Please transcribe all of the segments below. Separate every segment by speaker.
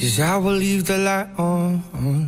Speaker 1: 'cause I will leave the light on.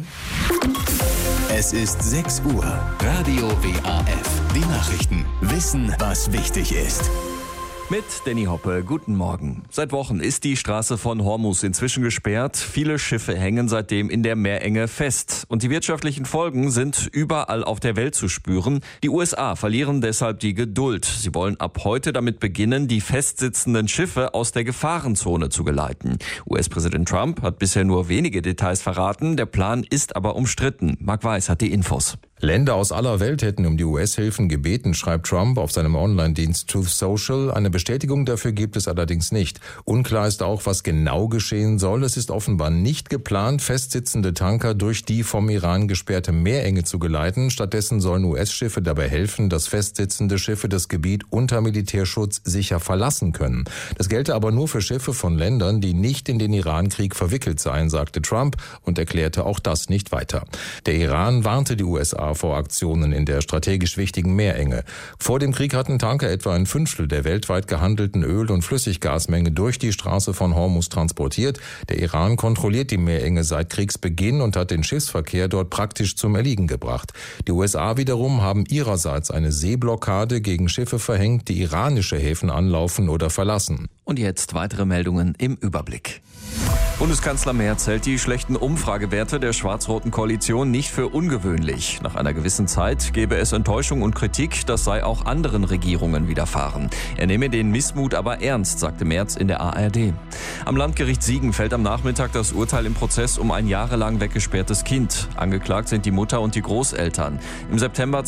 Speaker 2: Es ist 6 Uhr. Radio WAF. Die Nachrichten. Wissen, was wichtig ist.
Speaker 3: Mit Danny Hoppe, guten Morgen. Seit Wochen ist die Straße von Hormuz inzwischen gesperrt. Viele Schiffe hängen seitdem in der Meerenge fest. Und die wirtschaftlichen Folgen sind überall auf der Welt zu spüren. Die USA verlieren deshalb die Geduld. Sie wollen ab heute damit beginnen, die festsitzenden Schiffe aus der Gefahrenzone zu geleiten. US-Präsident Trump hat bisher nur wenige Details verraten. Der Plan ist aber umstritten. Marc Weiß hat die Infos.
Speaker 4: Länder aus aller Welt hätten um die US-Hilfen gebeten, schreibt Trump auf seinem Online-Dienst Truth Social. Eine Bestätigung dafür gibt es allerdings nicht. Unklar ist auch, was genau geschehen soll. Es ist offenbar nicht geplant, festsitzende Tanker durch die vom Iran gesperrte Meerenge zu geleiten. Stattdessen sollen US-Schiffe dabei helfen, dass festsitzende Schiffe das Gebiet unter Militärschutz sicher verlassen können. Das gelte aber nur für Schiffe von Ländern, die nicht in den Iran-Krieg verwickelt seien, sagte Trump und erklärte auch das nicht weiter. Der Iran warnte die USA vor Aktionen in der strategisch wichtigen Meerenge. Vor dem Krieg hatten Tanker etwa ein Fünftel der weltweit gehandelten Öl- und Flüssiggasmenge durch die Straße von Hormuz transportiert. Der Iran kontrolliert die Meerenge seit Kriegsbeginn und hat den Schiffsverkehr dort praktisch zum Erliegen gebracht. Die USA wiederum haben ihrerseits eine Seeblockade gegen Schiffe verhängt, die iranische Häfen anlaufen oder verlassen.
Speaker 3: Und jetzt weitere Meldungen im Überblick. Bundeskanzler Merz hält die schlechten Umfragewerte der schwarz-roten Koalition nicht für ungewöhnlich. Nach einer gewissen Zeit gebe es Enttäuschung und Kritik, das sei auch anderen Regierungen widerfahren. Er nehme den Missmut aber ernst, sagte Merz in der ARD. Am Landgericht Siegen fällt am Nachmittag das Urteil im Prozess um ein jahrelang weggesperrtes Kind. Angeklagt sind die Mutter und die Großeltern. Im September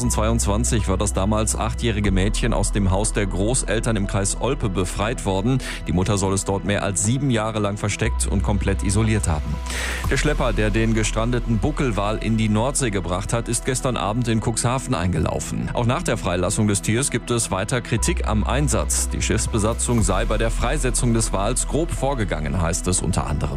Speaker 3: 2022 war das damals 8-jährige Mädchen aus dem Haus der Großeltern im Kreis Olpe befreit worden. Die Mutter soll es dort mehr als 7 Jahre lang versteckt und komplett isoliert haben. Der Schlepper, der den gestrandeten Buckelwal in die Nordsee gebracht hat, ist gestern Abend in Cuxhaven eingelaufen. Auch nach der Freilassung des Tiers gibt es weiter Kritik am Einsatz. Die Schiffsbesatzung sei bei der Freisetzung des Wals grob vorgegangen, heißt es unter anderem.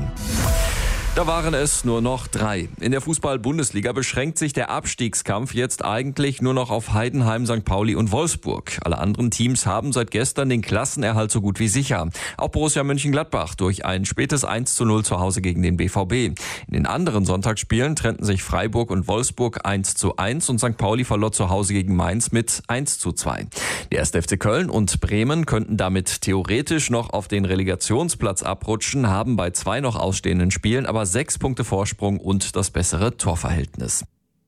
Speaker 3: Da waren es nur noch 3. In der Fußball-Bundesliga beschränkt sich der Abstiegskampf jetzt eigentlich nur noch auf Heidenheim, St. Pauli und Wolfsburg. Alle anderen Teams haben seit gestern den Klassenerhalt so gut wie sicher. Auch Borussia Mönchengladbach durch ein spätes 1:0 zu Hause gegen den BVB. In den anderen Sonntagsspielen trennten sich Freiburg und Wolfsburg 1:1 und St. Pauli verlor zu Hause gegen Mainz mit 1:2. Der 1. FC Köln und Bremen könnten damit theoretisch noch auf den Relegationsplatz abrutschen, haben bei 2 noch ausstehenden Spielen aber 6 Punkte Vorsprung und das bessere Torverhältnis.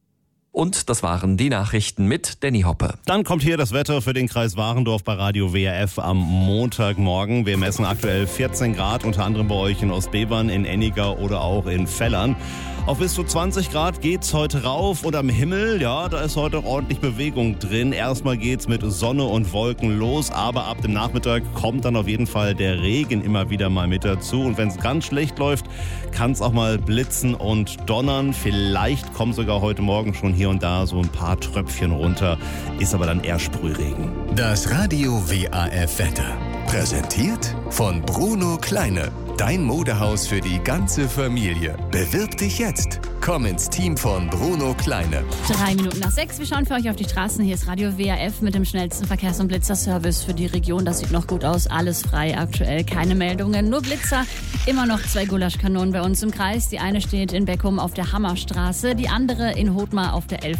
Speaker 3: Und das waren die Nachrichten mit Danny Hoppe.
Speaker 5: Dann kommt hier das Wetter für den Kreis Warendorf bei Radio WRF am Montagmorgen. Wir messen aktuell 14 Grad, unter anderem bei euch in Ostbevern, in Enniger oder auch in Fellern. Auf bis zu 20 Grad geht's heute rauf und am Himmel, ja, da ist heute ordentlich Bewegung drin. Erstmal geht's mit Sonne und Wolken los, aber ab dem Nachmittag kommt dann auf jeden Fall der Regen immer wieder mal mit dazu. Und wenn es ganz schlecht läuft, kann es auch mal blitzen und donnern. Vielleicht kommen sogar heute Morgen schon hier und da so ein paar Tröpfchen runter, ist aber dann eher Sprühregen.
Speaker 2: Das Radio WAF Wetter. Präsentiert von Bruno Kleine. Dein Modehaus für die ganze Familie. Bewirb dich jetzt. Komm ins Team von Bruno Kleine.
Speaker 6: 6:03. Wir schauen für euch auf die Straßen. Hier ist Radio WAF mit dem schnellsten Verkehrs- und Blitzerservice für die Region. Das sieht noch gut aus. Alles frei aktuell. Keine Meldungen, nur Blitzer. Immer noch 2 Gulaschkanonen bei uns im Kreis. Die eine steht in Beckum auf der Hammerstraße, die andere in Hothmar auf der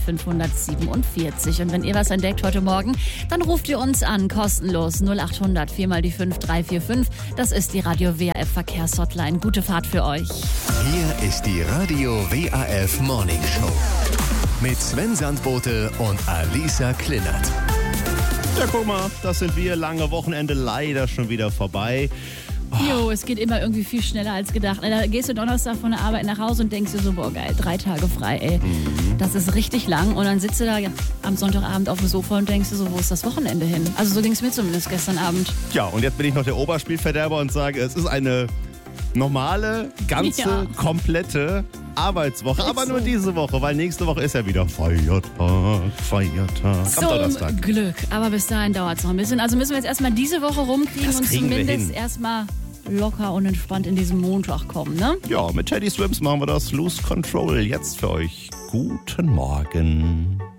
Speaker 6: 11547. Und wenn ihr was entdeckt heute Morgen, dann ruft ihr uns an. Kostenlos 0800 4 mal die 5345. Das ist die Radio WAF Verkehrshotline. Gute Fahrt für euch.
Speaker 2: Hier ist die Radio WAF Morning Show. Mit Sven Sandbote und Alisa Klinnert.
Speaker 5: Ja, guck mal, das sind wir. Lange Wochenende leider schon wieder vorbei.
Speaker 6: Jo, es geht immer irgendwie viel schneller als gedacht. Da gehst du Donnerstag von der Arbeit nach Hause und denkst dir so, boah geil, 3 Tage frei, ey. Das ist richtig lang. Und dann sitzt du da am Sonntagabend auf dem Sofa und denkst dir so, wo ist das Wochenende hin? Also so ging es mir zumindest gestern Abend.
Speaker 5: Ja, und jetzt bin ich noch der Oberspielverderber und sage, es ist eine normale, ganze, komplette Arbeitswoche. Aber nur diese Woche, weil nächste Woche ist ja wieder Feiertag.
Speaker 6: Zum Glück. Aber bis dahin dauert es noch ein bisschen. Also müssen wir jetzt erstmal diese Woche rumkriegen und zumindest erstmal locker und entspannt in diesen Montag kommen, ne?
Speaker 5: Ja, mit Teddy Swims machen wir das. Lose Control jetzt für euch. Guten Morgen.